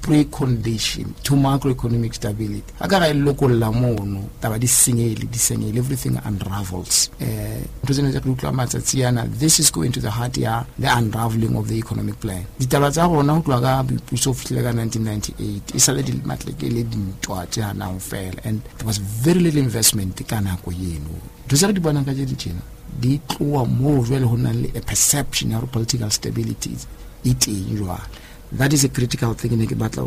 precondition to macroeconomic stability. Aga local lamono taba di sengele everything unravels. This is going to the heart the unraveling of the economic plan. Ditaba tsa rona ho tloga puso fitlela 1998 is a little matlekele dintwa tsa now fail, and there was very little investment ka nako yeno. Tse re di bona ka je di tsena di tloa mo jwale ho na le a perception of political stability it is. That is a critical thing in the battle.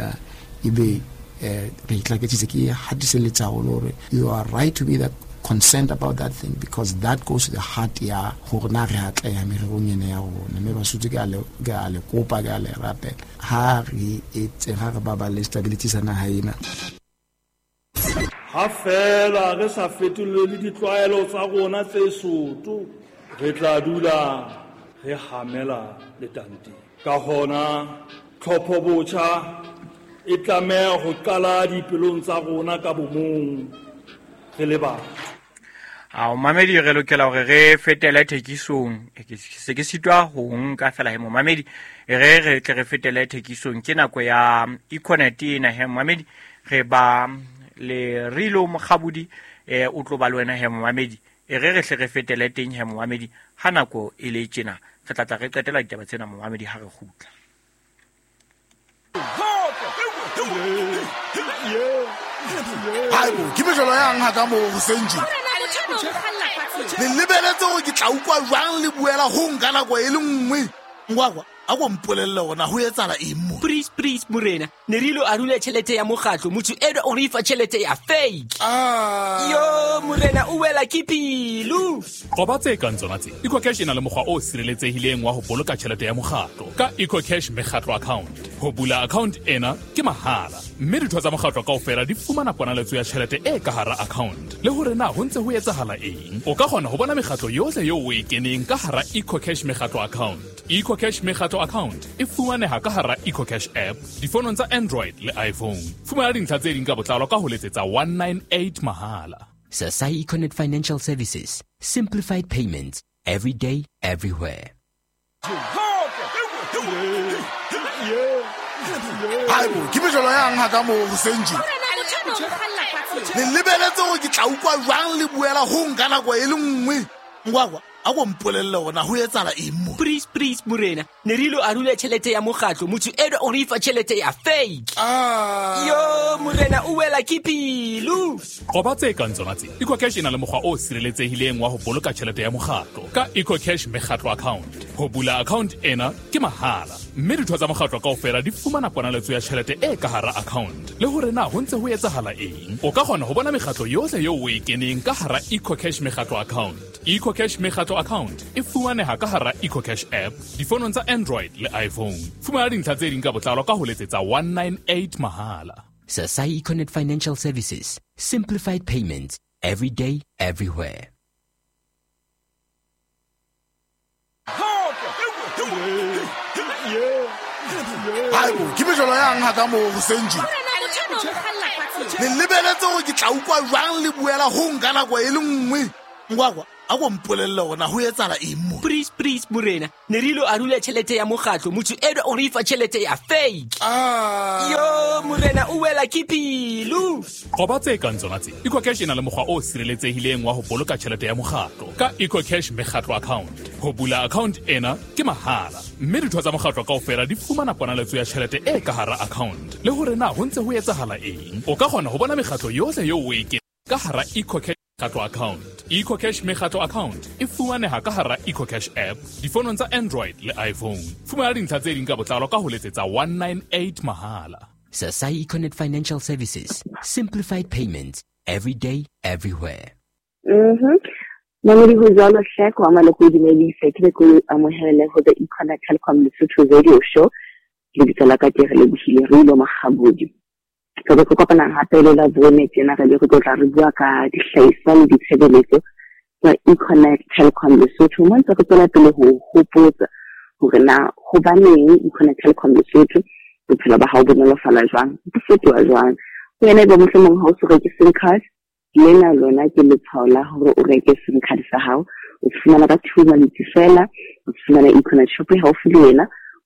You are right to be that concerned about that thing, because that goes to the heart ya hona re atla ya mererong ya rona me ba sutse ga le kopa ga le rape ha re etse ga re baba le stability sana haina ha fela re sa fetolele ditlwaelo tsa rona tse soto re tla dula re hamela le tanti ka hona tlhopho botjha e tlameha ho qala dipelong tsa rona ka bomong re le ba mamedi re lokela hore re fetele thekisong se ke sitwa ho nka fela he mamedi re tle re fetele thekisong ke nako ya Econet na he mamedi re ba le rilo mogabudi o tlo ba le wena he mamedi re tle re fetele teng he mamedi ha nako e le tsena re tla re qetela ditaba tsena mamedi ha re gutla Haebo ke bejolo yang ha ka mo Senji le lebeletse go ke tla ukwa jwang le buela ho nka nako e le nngwe ngwakwa a go mpolella ona ho etsala eng please morena ne rilo a rule tšhelete ya mogatlo motho edo o re fa tšhelete ya fake yo morena o wela ke pilu go ba tse ka ntsona tse EcoCash ena le mokgwa o sireletsehileng wa ho boloka tšhelete ya mogatlo ka EcoCash Megatlo account. Ho bula account ena ke mahala, mme ditho tsa mogatlo kaofela di fumana ponaletso ya tšhelete e ka hara account. Le hore na ho ntse ho etsahala eng, o ka kgona ho bona megatlo yohle eo o e keneng ka hara EcoCash Megatlo account. EcoCash Megatlo account e fumaneha ka hara EcoCash app difonong tsa Android le iPhone. Fumana dintlha tse ding ka botlalo ka ho letsetsa 198 mahala. Sasai Econet Financial Services, simplified payments every day, everywhere. Haebo ke bejolo yang ha ka mo Senji le lebeletse go ke tla ukwa jwang le buela ho nka nako e le nngwe ngwakwa a go mpolella ona ho etsala eng please morena ne rilo a rule tšhelete ya mogatlo motho edo o re fa tšhelete ya fake yo morena o wela ke pilu go ba tse ka ntsona tse EcoCash ena le mokgwa o sireletsehileng wa ho boloka tšhelete ya mogatlo ka EcoCash Megatlo account. Ho bula account ena ke mahala, mme ditho tsa mogatlo kaofela di fumana ponaletso ya tšhelete e ka hara account. Le hore na ho ntse ho etsahala eng, o ka kgona ho bona megatlo yohle eo o e keneng ka hara EcoCash Megatlo account. EcoCash Megatlo account e fumaneha ka hara EcoCash app difonong tsa Android le iPhone. Fumana dintlha tse ding ka botlalo ka ho letsetsa 198 mahala. Sasai Econet Financial Services, simplified payments every day, everywhere. Haebo ke bejolo yang ha ka mo Senji le lebeletse go ke tla ukwa jwang le buela ho nka nako e le nngwe ngwakwa a go mpolella ona ho etsala eng please morena ne rilo a rule tšhelete ya mogatlo motho edo o re fa tšhelete ya fake yo morena o wela ke pilu go ba tse ka ntsona tse EcoCash ena le mokgwa o sireletsehileng wa ho boloka tšhelete ya mogatlo ka EcoCash Megatlo account. Ho bula account ena ke mahala, mme ditho tsa mogatlo kaofela di fumana ponaletso ya tšhelete e ka hara account. Le hore na ho ntse ho etsahala eng, o ka kgona ho bona megatlo yohle eo o e keneng ka hara EcoCash Megatlo account. EcoCash Megatlo account e fumaneha ka hara EcoCash app difonong tsa Android le iPhone. Fumana dintlha tse ding ka botlalo ka ho letsetsa 198 mahala. Sasai Econet Financial Services, simplified payments every day, everywhere. Mamedi ho jalo hle kwa mala go dumedisa ke go amohela go the Econet Telecom Lesotho radio show le ditla ka tere le buhile re lo magabodi ka go kopana hape le la bone tsena ga le go tla re bua ka dihlaisa le ditshebeletso tsa Econet Telecom Lesotho mo ntse go tsela pele ho hopotsa hore na go baneng Econet Telecom Lesotho bophelo ba hao bo nolofala jwang bo fetoha jwang go ena ba mohlomong ha o se reke SIM card lena lona ke letshwao la hore o reke SIM card sa hao o fumana ka 2 months fela o fumana Econet shop haufi le wena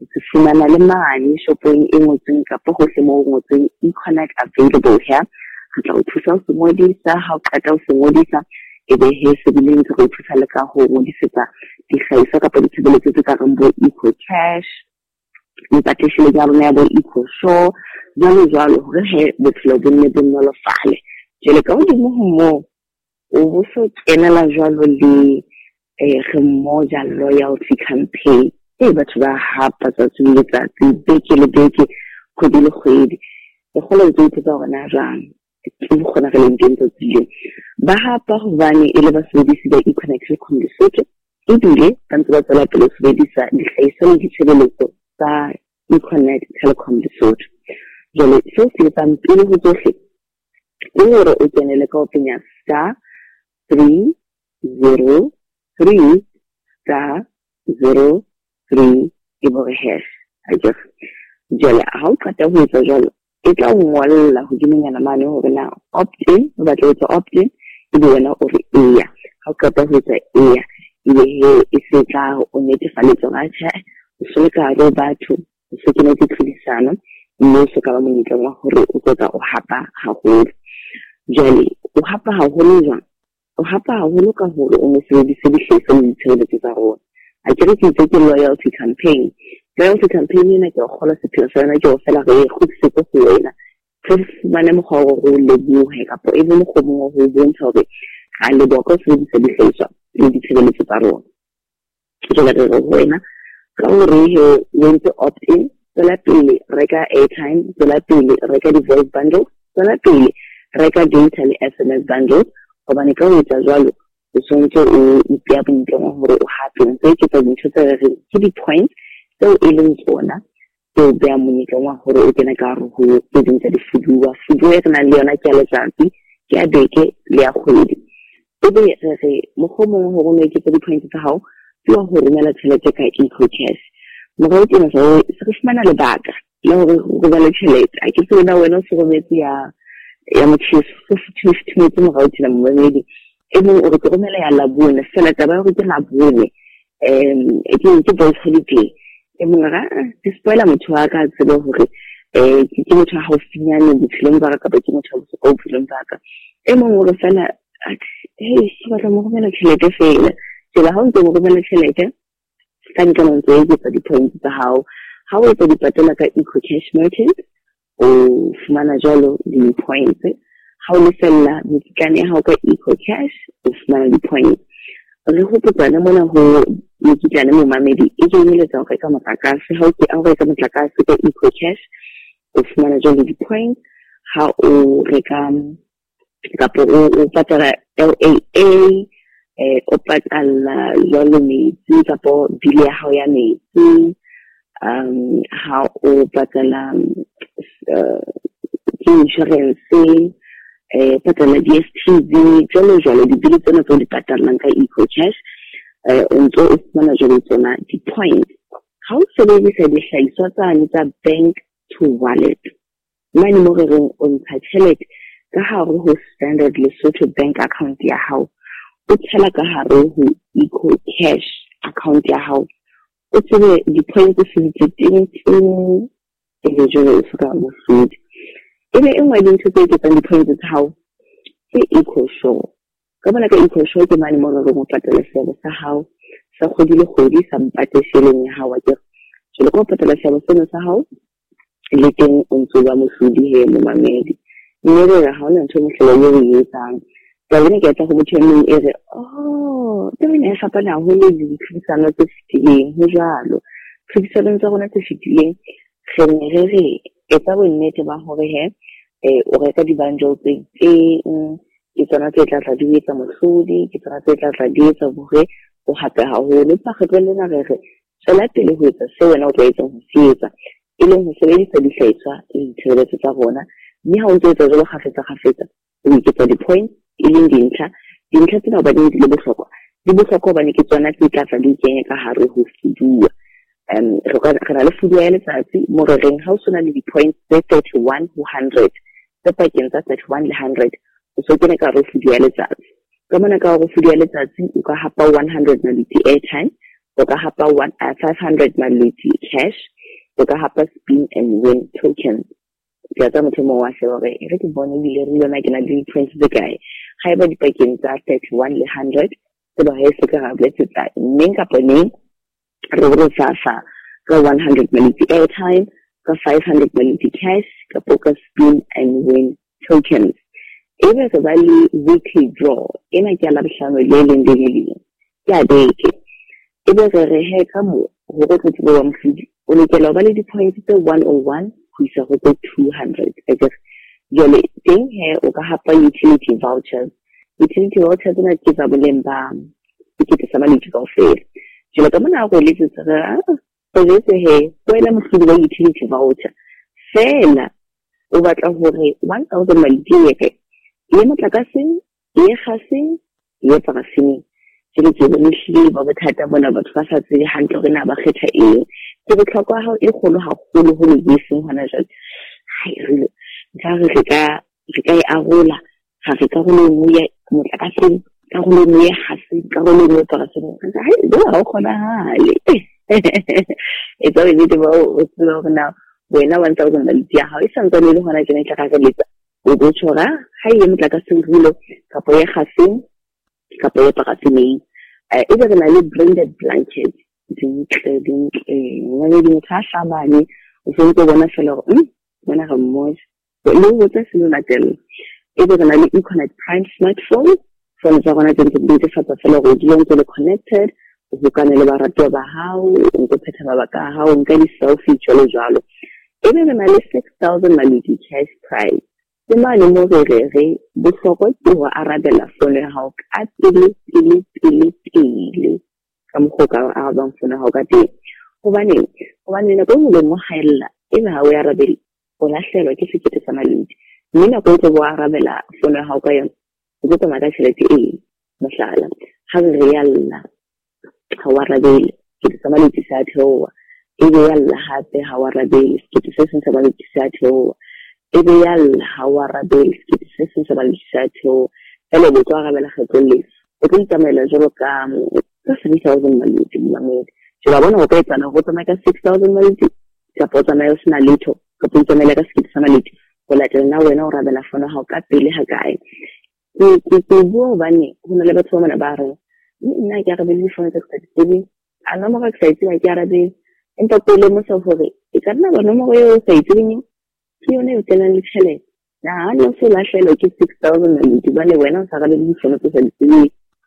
se fumana le mane shopong e ngotsweng kapa hohle mo ngotsweng e-connect available here re tla o thusa ho ngodisa ha o qeta ho se ngodisa ebe he se bileng re o thusa le ka ho ngodisetsa dihlahiswa kapa ditshebeletso tse ka reng bo EcoCash ipatishile ya rona ya bo EcoSure jwalo hore he bophelo bo nne bo nolofale jele ka hodimo ho moo o bo so kenela jwalo le re mmoja loyalty campaign batho ba hapa tsatsi le letsatsi beke le beke kgwedi le kgwedi e kgolo ntse ipotsa hore na jwang ke bokgona re leng teng tsatsing ba hapa hobane e le basebedisi ba e-connect Telecom Lesotho ebile ba ntse ba tswela pele ho sebedisa dihlahiswa le ditshebeletso tsa e-connect Telecom Lesotho jwale seo se etsang pele ho tsohle ke hore o kenele ka ho penya *303*0 e bore hash jwale ha o qeta ho etsa jwalo e tla ngolla hodimonyana mane hore na opt-in o batla ho etsa opt-in ebe wena o re eya ha o qeta ho etsa eya ebe e se tla o netefalletsa hore o se ka re batho o se ke nete tlhodisano mme se ka ba monyetla wa hore o tsotsa o hapa haholo jwale o hapa haholo jwang o hapa haholo ka hore o mo sebedise dihlahiswa le ditshebeletso tsa rona a ke re ke itse ke loyalty campaign ena ke o kgola sepheo sa yona ke o fela re kgutlisetse go wena re fumane mokgwa o re o lebohe kapa e be mokgwa ho bontsha hore ga leboha ka ho sebedisa dihlahiswa le ditshebeletso tsa rona jwale re go wena ka hore o entse opt-in tswela pele reka airtime tswela pele reka di-voice bundles tswela pele reka data le SMS bundles hobane ka ho etsa jwalo o sontse o ipea bontleng hore o hape ntse ke tsa dintho tse re ke di-points tseo e leng tsona tseo beha monyetleng wa hore o kena ka hare ho tse ding tsa difuduwa fuduwa e re nang le yona ke ya letsatsi ke ya beke le ya kgwedi ebe re mokgwa mongwe hore o no eketsa di-points tsa hao ke wa ho romela tjhelete ka EcoCash morao tjena se re fumana lebaka la hore re ba le tjhelete a ke tsena wena o se rometse ya motjheso 50 morao tjena mmamedi e mong o re ke romela ya labone fela taba ya hore ke labone ke voice holiday e mong ra dispoila motho wa ka tsebe hore ke motho wa haufinyane bophelong ba ka kapa ke motho wa bohlokwa bophelong ba ka e mong o re fela ke batla mo romela tjhelete fela tsela ha o ntse mo romela tjhelete ka nka mo ntse ke tsa di-points tsa hao ha o etsa dipatala ka EcoCash merchant o fumana jwalo di-points ha o lefella mekikane ya hao ka EcoCash o fumana di-points re hopotsana mona ho mekikane mo mamedi e kenyeletsa ho reka motlakase ha o reka motlakase ka EcoCash o fumana jwalo di-points ha o reka kapa o patala LAA o patala jwalo metsi kapa bile ya hao ya metsi ha o patala insurance patala DSTV jwalo dibili tsena tse di patalang ka EcoCash o ntso o fumana jwalo tsona di-points ha o sebedisa dihlahiswa tsane tsa bank to wallet mane mo re reng o ntsha tjhelete ka hare ho standard Lesotho bank account ya hao o tshela ka hare ho EcoCash account ya hao o tsebe di-points se diteng e jwalo o fuka mo food ebe e nngwe dintho tse etsang di-points tsa hao ke EcoSure ka bona ka EcoSure ke mane mo re reng o patala seabo sa hao sa kgwedi le kgwedi sa mpatesheleng ya hao ke jwale ka patala seabo sena sa hao le teng o ntse ba mohlodi he mo mamedi mme re ha hona ntho mohlolo yo e etsang ka bona ke tla go motho mong e re tebena e fapana haholo le ditlhodisano tse fetileng ho jwalo tlhodisano tsa rona tse fetileng re etsa bonnete ba hore o reka di-bundles tse ke tsona tse tla di etsa mohlodi ke tsona tse tla di etsa hore o hape haholo pa kgetlelena re tswela pele ho etsa se wena o tla etsang ho se etsa e leng ho sebedisa dihlahiswa le ditshebeletso tsa rona mme ha o ntse etsa jwalo kgafetsa o iketsa di-points e leng dintlha tsena hobane di le bohlokwa hobane ke tsona tse tla di kenye ka hare ho fuduwa re na le fuduwa ya letsatsi mo re reng ha o sona le di-points tse 31 ho 100 tse pakeng tsa 31 le 100 o so kene ka hare ho fuduwa ya letsatsi ka mona ka hare ho fuduwa ya letsatsi o ka hapa 100 na di-airtime o ka hapa 500 maluti cash, o ka hapa spin and win tokens. Ke tsa motho mo wa sheba re ke bone le re lona ke na le points tse kae ga eba dipakeng tsa 31 le 100 se ba hese ka ga let's tsa mme ka pone re re sa ka 100 maluti airtime ka 500 maluti cash ka poker spin and win tokens. Ebe se ba le weekly draw ena ke la bohlano le le ya beke. Ebe re he ka mo go go tlo ba mfudi o lokela ba le di points tse 101 go isa go 200. I guess jole thing here o ka hapa utility vouchers na ke ba boleng ba ke sa mali go fair jole ka mona go le tsara o letse he go ela mfudi wa utility voucher fela o batla hore 1000 mali ke ye motlakase ye gase ye parafini ke ke bone shile ba bothata bona batho ba sa tsebe hantle gore na ba kgetha eng ke botlhokwa ha e golo ha golo ho leseng hona jwale hai re ka e arola ga re ka go le ya motlakase ka go le ya gase ka go le parafini hai do ha gona hale e tlo le ba o tslo na wena 1000 mali ya ha isa ntse le hona jena ka ga letsa o go tshora ha ye motlakase rulo ka po ya gase ka po ya parafini ebe re na le branded blankets ngwane di motha mane o se go bona fela bona ga mmoja le go tsa selo latela ebe re na le Econet Prime smartphone phone tsa gona tse di fatsa fela go di ntse le connected o bukana le barato ba hao o go phetha ba ka hao nka di selfie jalo jalo ebe re na le 6000 maluti cash prize le mane mo re bohlokwa ke go arabela phone ya hao ka pele ka mogoka a ba mfona ha ka teng gobane na go le mo haella e ba o ya rabela o lahlelwa ke sekete sa maluti mme na go go arabela phone ya hao ka yona go tla maka tšhelete mohlala ha re yalla ha wa rabela ke sa maluti sa theowa e be yalla hape ha wa rabela ke se se sa maluti sa theowa e be yalla ha wa rabela ke se se sa maluti sa theowa ele bo twa arabela kgetlolle o tla tsamela jalo ka 3000 maluti mamedi je ba bona go ka etsana go tsama ka 6000 maluti ka potsa na yo sina letho ka potsa mele ka sekete sa maluti go latela na wena o rabela fona ha ka pele ha kae ke bua bane go na le batho ba ba re nna ke rabela fona ka tsedi ana mo ka tsedi ke rabela empa pele mo sa gore e ka nna bona mo go sa itseng ke yone o tena le tšhelete na no se la hlelo ke 6000 maluti bane wena o sa rabela fona ka tsedi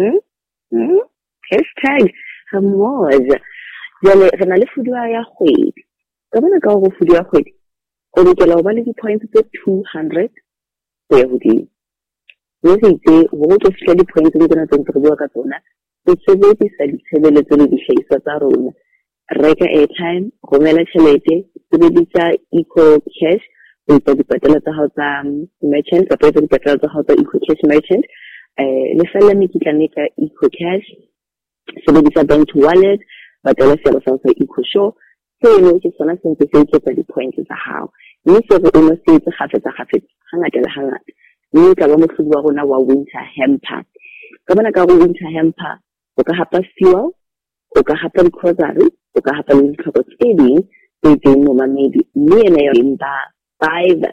hashtag hamoja jale re na le fudua ya kgwedi ka bona ka go fudua kgwedi o lokela go ba le di-points tse 200 go ya godimo mme se itse go tlo fihla di-points tse tsena tse re bua ka tsona o sebedisa ditshebeletso le dihlahiswa tsa rona reka airtime romela tšhelete sebedisa eco cash o etsa dipatelo tsa gago tsa merchant kapa etsa dipatelo tsa gago tsa eco cash merchant le fela mekitlane ka eco cash sebedisa bank wallet batela selo sa eco show se no ke sona se ntse se tsa di-points tsa gago mme se re o se tse gafetsa hangata le hangata mme ka ba mohlodi wa rona wa winter hamper ka bona ka go winter hamper o ka hapa fuel o ka hapa grocery o ka hapa le ditlhoko tse ding tse teng mo mamedi mme ena yo ba 5